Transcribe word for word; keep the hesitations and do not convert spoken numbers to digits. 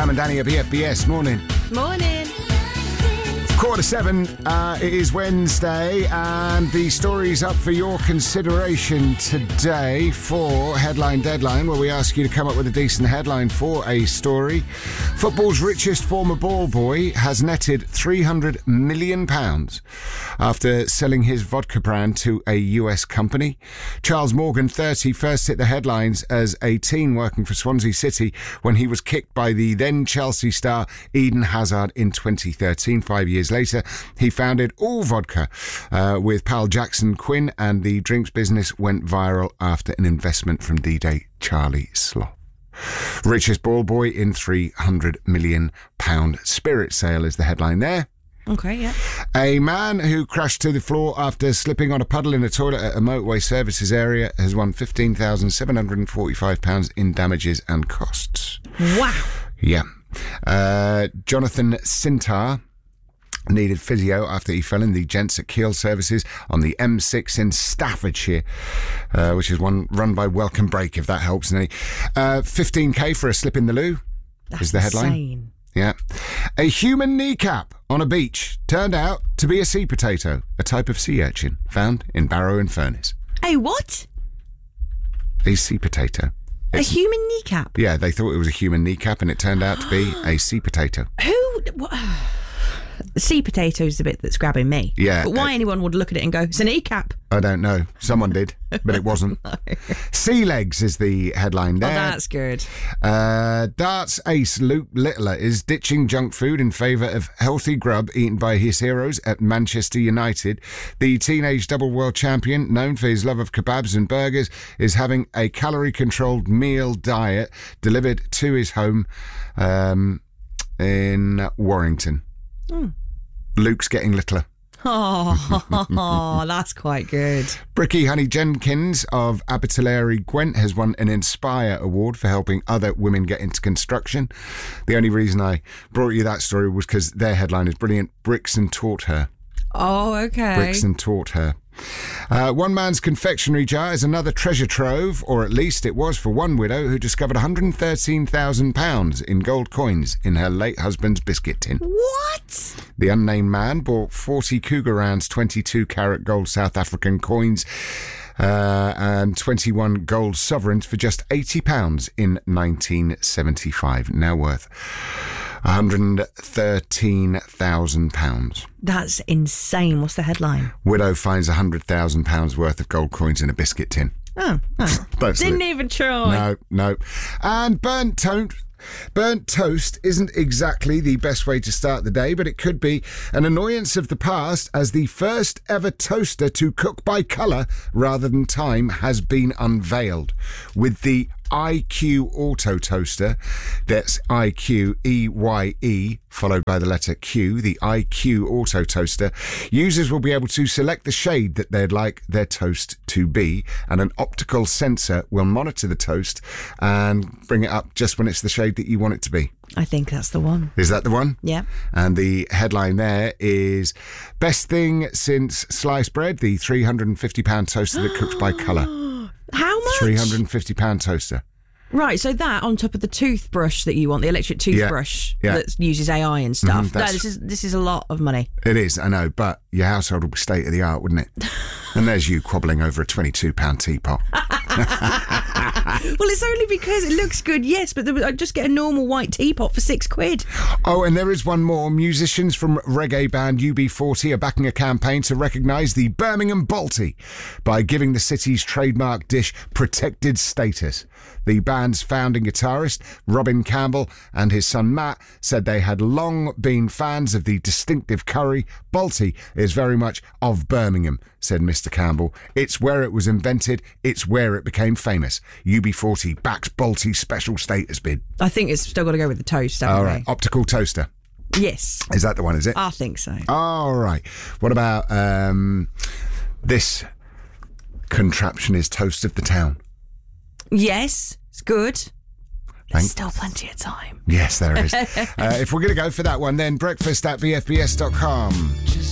Sam and Danny at B F B S. Morning. Morning. Quarter seven, uh, it is Wednesday, and the story's up for your consideration today for Headline Deadline, where we ask you to come up with a decent headline for a story. Football's richest former ball boy has netted three hundred million pounds after selling his vodka brand to a U S company. Charles Morgan, thirty, first hit the headlines as a teen working for Swansea City when he was kicked by the then Chelsea star Eden Hazard in twenty thirteen, five years later, he founded All Vodka uh, with pal Jackson Quinn, and the drinks business went viral after an investment from D-Day Charlie Sloth. Richest ball boy in three hundred million pounds spirit sale is the headline there. Okay, yeah. A man who crashed to the floor after slipping on a puddle in a toilet at a motorway services area has won fifteen thousand seven hundred forty-five pounds in damages and costs. Wow. Yeah. Uh, Jonathan Sintar needed physio after he fell in the Gents at Kiel services on the M six in Staffordshire, uh, which is one run by Welcome Break, if that helps any. Uh, fifteen k for a slip in the loo. That's is the headline. insane. Yeah. A human kneecap on a beach turned out to be a sea potato, a type of sea urchin found in Barrow-in-Furness. Hey, what? A sea potato. A It's- human kneecap? Yeah, they thought it was a human kneecap, and it turned out to be a sea potato. Who... What? The sea potato's the bit that's grabbing me. Yeah, But why uh, anyone would look at it and go, it's a kneecap? I don't know. Someone did, but it wasn't. No. Sea legs is the headline there. Oh, that's good. Uh, darts ace Luke Littler is ditching junk food in favour of healthy grub eaten by his heroes at Manchester United. The teenage double world champion, known for his love of kebabs and burgers, is having a calorie-controlled meal diet delivered to his home um, in Warrington. Mm. Luke's getting littler. Oh, that's quite good. Bricky Honey Jenkins of Abertillery Gwent has won an Inspire Award for helping other women get into construction. The only reason I brought you that story was because their headline is brilliant. Brixton taught her. Oh, okay. Brixton taught her. Uh, one man's confectionery jar is another treasure trove, or at least it was for one widow who discovered one hundred thirteen thousand pounds in gold coins in her late husband's biscuit tin. What? The unnamed man bought forty Cougarans twenty-two carat gold South African coins uh, and twenty-one gold sovereigns for just eighty pounds in nineteen seventy-five, now worth one hundred thirteen thousand pounds. That's insane. What's the headline? Widow finds one hundred thousand pounds worth of gold coins in a biscuit tin. Oh, oh. That's Didn't it. even try. No, no. And burnt toast. Burnt toast isn't exactly the best way to start the day, but it could be an annoyance of the past, as the first ever toaster to cook by colour rather than time has been unveiled. With the I Q Auto Toaster, that's I Q E Y E, followed by the letter Q, the I Q Auto Toaster, users will be able to select the shade that they'd like their toast to be, and an optical sensor will monitor the toast and bring it up just when it's the shade that you want it to be. I think that's the one. Is that the one? Yeah. And the headline there is best thing since sliced bread, the three hundred fifty pound toaster that cooks by colour. How much? three hundred fifty pound toaster. Right, so that on top of the toothbrush that you want, the electric toothbrush Yeah, yeah. that uses A I and stuff. Mhm, no, that's- this is this is a lot of money. It is, I know, but your household would be state of the art, wouldn't it? And there's you quabbling over a twenty-two pound teapot. Well, it's only because it looks good, yes, but I just get a normal white teapot for six quid. Oh, and there is one more. Musicians from reggae band U B forty are backing a campaign to recognise the Birmingham Balti by giving the city's trademark dish protected status. The band's founding guitarist, Robin Campbell, and his son Matt said they had long been fans of the distinctive curry. Balti is very much of Birmingham, said Mister Campbell. It's where it was invented. It's where it became famous. U B forty backs Balti special status bid. I think it's still got to go with the toast, haven't All right. we? Optical toaster. Yes, Is that the one, is it? I think so. All right. What about um, this contraption is toast of the town? Yes, it's good. Thank- There's still plenty of time. Yes, there is. uh, if we're going to go for that one, then breakfast at b f b s dot com.